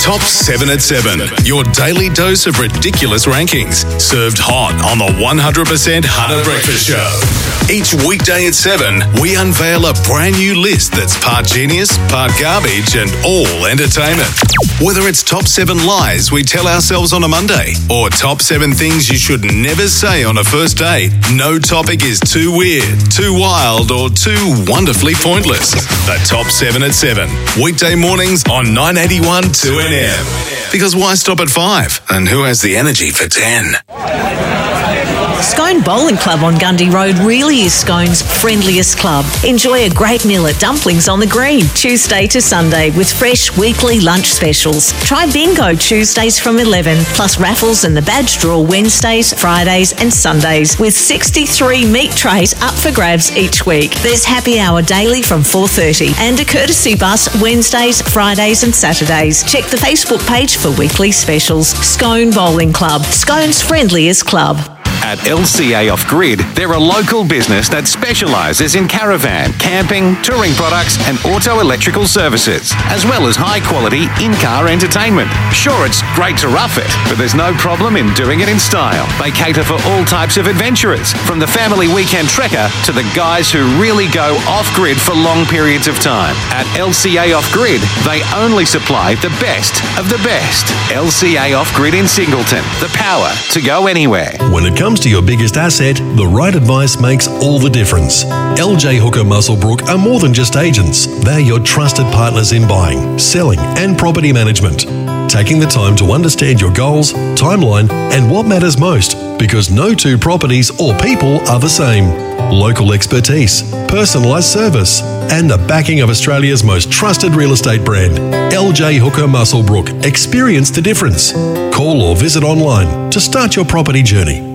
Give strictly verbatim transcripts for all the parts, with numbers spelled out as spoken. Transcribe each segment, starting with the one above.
Top seven at seven, your daily dose of ridiculous rankings, served hot on the one hundred percent Hunter Breakfast Show. Each weekday at seven, we unveil a brand new list that's part genius, part garbage, and all entertainment. Whether it's top seven lies we tell ourselves on a Monday, or top seven things you should never say on a first date, no topic is too weird, too wild, or too wonderfully pointless. The Top seven at seven, weekday mornings on nine eighty-one two N M. Because why stop at five? And who has the energy for ten? Scone Bowling Club on Gundy Road really is Scone's friendliest club. Enjoy a great meal at Dumplings on the Green, Tuesday to Sunday, with fresh weekly lunch specials. Try bingo Tuesdays from eleven, plus raffles and the badge draw Wednesdays, Fridays and Sundays, with sixty-three meat trays up for grabs each week. There's happy hour daily from four thirty and a courtesy bus Wednesdays, Fridays and Saturdays. Check the Facebook page for weekly specials. Scone Bowling Club, Scone's friendliest club. At L C A Off Grid, they're a local business that specialises in caravan, camping, touring products and auto electrical services, as well as high-quality in-car entertainment. Sure, it's great to rough it, but there's no problem in doing it in style. They cater for all types of adventurers, from the family weekend trekker to the guys who really go off-grid for long periods of time. At L C A Off Grid, they only supply the best of the best. L C A Off Grid in Singleton, the power to go anywhere. When it comes to your biggest asset, the right advice makes all the difference. L J Hooker Musselbrook are more than just agents. They're your trusted partners in buying, selling and property management. Taking the time to understand your goals, timeline and what matters most, because no two properties or people are the same. Local expertise, personalised service and the backing of Australia's most trusted real estate brand. L J Hooker Musselbrook. Experience the difference. Call or visit online to start your property journey.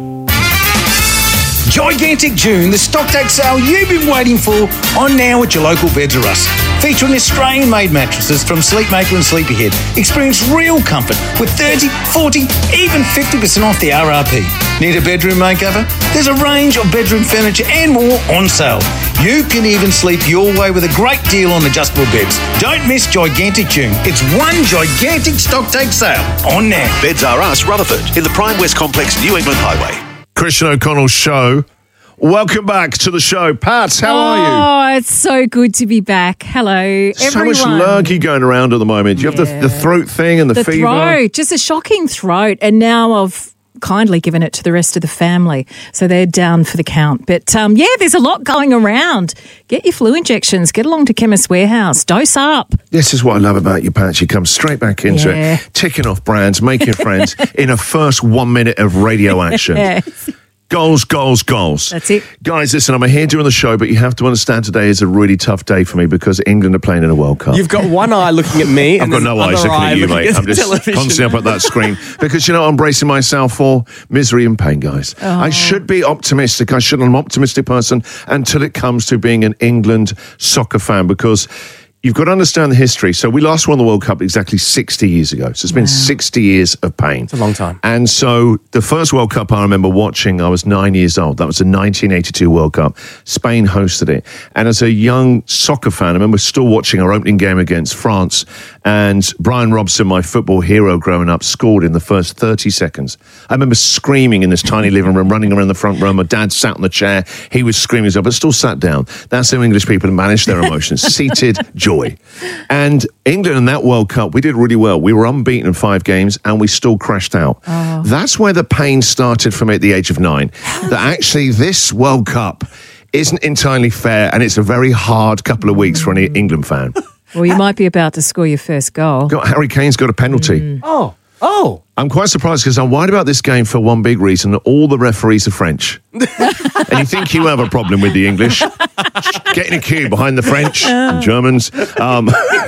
Gigantic June, the stock take sale you've been waiting for, on now at your local Beds R Us. Featuring Australian-made mattresses from Sleepmaker and Sleepyhead. Experience real comfort with thirty, forty, even fifty percent off the R R P. Need a bedroom makeover? There's a range of bedroom furniture and more on sale. You can even sleep your way with a great deal on adjustable beds. Don't miss Gigantic June. It's one gigantic stock take sale on now. Beds R Us, Rutherford, in the Prime West Complex, New England Highway. Christian O'Connell's show. Welcome back to the show. Pat, how oh, are you? Oh, it's so good to be back. Hello, everyone. So much lurgy going around at the moment. You yeah. have the, the throat thing and the, the fever. The throat, just a shocking throat. And now I've kindly given it to the rest of the family. So they're down for the count. But um, yeah, there's a lot going around. Get your flu injections. Get along to Chemist Warehouse. Dose up. This is what I love about you, Pat. You come straight back into yeah. it, ticking off brands, making friends in a first one minute of radio action. Yes. Goals, goals, goals. That's it. Guys, listen, I'm here doing the show, but you have to understand today is a really tough day for me because England are playing in a World Cup. You've got one eye looking at me. I've and got no eyes looking at you, mate. At I'm just television. constantly up at that screen because, you know, I'm bracing myself for misery and pain, guys. Oh. I should be optimistic. I should. I'm an optimistic person until it comes to being an England soccer fan because you've got to understand the history. So we last won the World Cup exactly sixty years ago. So it's been wow. sixty years of pain. It's a long time. And so the first World Cup I remember watching, I was nine years old. That was the nineteen eighty-two World Cup. Spain hosted it. And as a young soccer fan, I remember still watching our opening game against France. And Brian Robson, my football hero growing up, scored in the first thirty seconds. I remember screaming in this tiny living room, running around the front room. My dad sat on the chair. He was screaming as well, but still sat down. That's how English people manage their emotions. Seated joy. And England in that World Cup, we did really well. We were unbeaten in five games and we still crashed out. Oh. That's where the pain started for me at the age of nine. That actually this World Cup isn't entirely fair and it's a very hard couple of weeks for any England fan. Well, you might be about to score your first goal. Got, Harry Kane's got a penalty. Mm. Oh. Oh. I'm quite surprised because I'm worried about this game for one big reason. All the referees are French. And you think you have a problem with the English. Get in a queue behind the French and Germans. Um,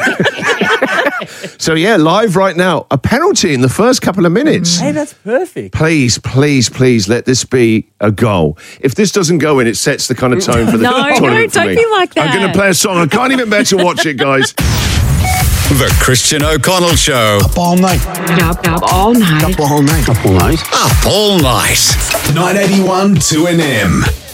so, yeah, live right now. A penalty in the first couple of minutes. Hey, that's perfect. Please, please, please let this be a goal. If this doesn't go in, it sets the kind of tone for the no, tournament no, for don't me. be like that. I'm going to play a song. I can't even bear to watch it, guys. The Christian O'Connell Show. Up all night. Up, up all night. Up all night. Up all night. Up all night. nine eighty-one two N M.